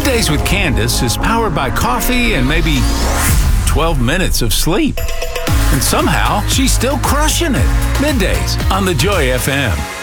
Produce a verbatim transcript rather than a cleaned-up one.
Middays with Candace is powered by coffee and maybe twelve minutes of sleep. And somehow, she's still crushing it. Middays on the Joy F M.